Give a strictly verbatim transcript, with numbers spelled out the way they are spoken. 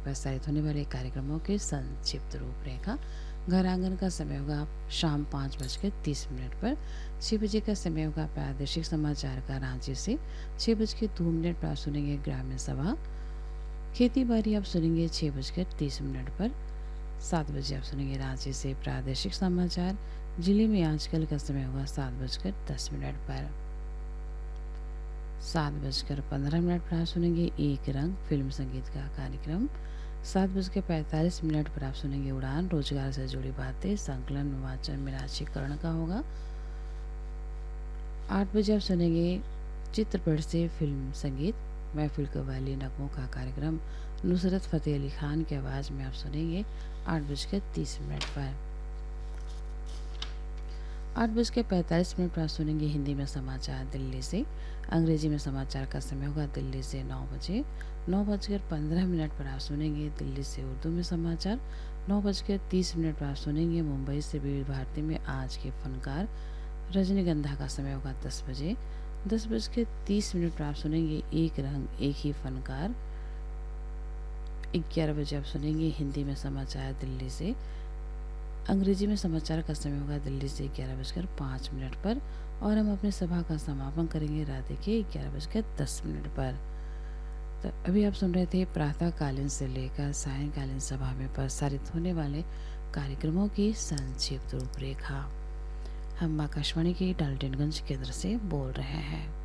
प्रसारित होने वाले कार्यक्रमों की संक्षिप्त रूपरेखा। घर आंगन का समय होगा शाम पाँच बज के तीस मिनट पर। छः बजे का समय होगा प्रादेशिक समाचार का रांची से। छः बज के दो मिनट पर आप सुनेंगे ग्रामीण सभा। खेती बाड़ी आप सुनेंगे छः बजकर तीस मिनट पर। सात बजे आप सुनेंगे रांची से प्रादेशिक समाचार। जिले में आजकल का समय होगा सात बजकर दस मिनट पर। सात बजकर पंद्रह मिनट पर आप सुनेंगे एक रंग फिल्म संगीत का कार्यक्रम। सात बजकर पैंतालीस मिनट पर आप सुनेंगे उड़ान, रोजगार से जुड़ी बातें, संकलन वाचन मीनाक्षीकरण का होगा। आठ बजे आप सुनेंगे चित्रपट से फिल्म संगीत, महफिल कव्वाली नगमों का कार्यक्रम। नुसरत फ़तेह अली खान की आवाज़ में आप सुनेंगे आठ बजकर तीस मिनट पर। आठ बज के पैंतालीस मिनट पर आप सुनेंगे हिंदी में समाचार दिल्ली से। अंग्रेजी में समाचार का समय होगा दिल्ली से नौ बजे। नौ बजकर पंद्रह मिनट पर आप सुनेंगे दिल्ली से उर्दू में समाचार। नौ बजकर तीस मिनट पर आप सुनेंगे मुंबई से विविध भारती में आज के फनकार। रजनीगंधा का समय होगा दस बजे। दस बज के तीस मिनट पर आप सुनेंगे एक रंग एक ही फनकार। ग्यारह बजे आप सुनेंगे हिंदी में समाचार दिल्ली से। अंग्रेजी में समाचार का समय होगा दिल्ली से ग्यारह बजकर पाँच मिनट पर। और हम अपने सभा का समापन करेंगे रात के ग्यारह बजकर दस मिनट पर। तो अभी आप सुन रहे थे प्रातःकालीन से लेकर सायंकालीन सभा में प्रसारित होने वाले कार्यक्रमों की संक्षिप्त रूपरेखा। हम आकाशवाणी के डाल्टनगंज केंद्र से बोल रहे हैं।